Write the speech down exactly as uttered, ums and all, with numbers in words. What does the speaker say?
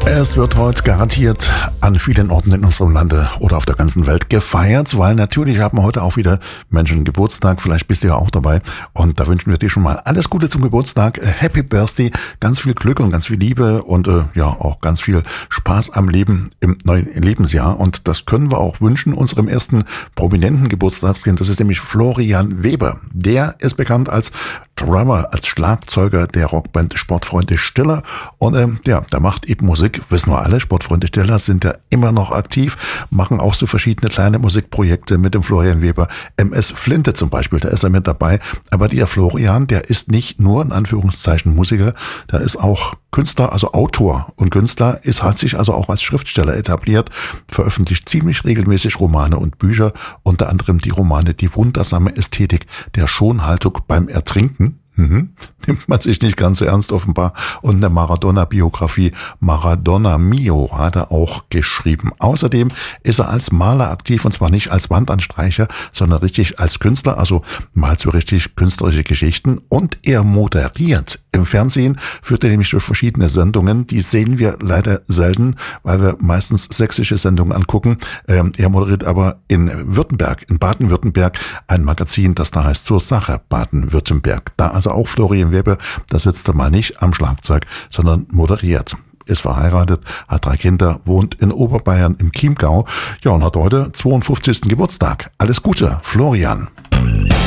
Es wird heute garantiert an vielen Orten in unserem Lande oder auf der ganzen Welt gefeiert, weil natürlich haben heute auch wieder Menschen Geburtstag. Vielleicht bist du ja auch dabei. Und da wünschen wir dir schon mal alles Gute zum Geburtstag. Happy Birthday, ganz viel Glück und ganz viel Liebe und äh, ja auch ganz viel Spaß am Leben im neuen Lebensjahr. Und das können wir auch wünschen unserem ersten prominenten Geburtstagskind. Das ist nämlich Florian Weber. Der ist bekannt als Drummer, als Schlagzeuger der Rockband Sportfreunde Stiller. Und ähm, ja, der macht eben Musik, wissen wir alle. Sportfreunde Stiller sind ja immer noch aktiv, machen auch so verschiedene kleine Musikprojekte mit dem Florian Weber. M S Flinte zum Beispiel, da ist er mit dabei. Aber der Florian, der ist nicht nur in Anführungszeichen Musiker, der ist auch Künstler, also Autor und Künstler, ist, hat sich also auch als Schriftsteller etabliert, veröffentlicht ziemlich regelmäßig Romane und Bücher, unter anderem die Romane Die wundersame Ästhetik der Schonhaltung beim Ertrinken. Mhm. Nimmt man sich nicht ganz so ernst offenbar. Und eine Maradona-Biografie, Maradona Mio, hat er auch geschrieben. Außerdem ist er als Maler aktiv, und zwar nicht als Wandanstreicher, sondern richtig als Künstler, also malt so richtig künstlerische Geschichten. Und er moderiert im Fernsehen, führt er nämlich durch verschiedene Sendungen. Die sehen wir leider selten, weil wir meistens sächsische Sendungen angucken. Ähm, er moderiert aber in Württemberg, in Baden-Württemberg, ein Magazin, das da heißt Zur Sache Baden-Württemberg. Da also auch Florian Weber, da sitzt er mal nicht am Schlagzeug, sondern moderiert. Ist verheiratet, hat drei Kinder, wohnt in Oberbayern im Chiemgau. Ja, und hat heute zweiundfünfzigsten Geburtstag. Alles Gute, Florian.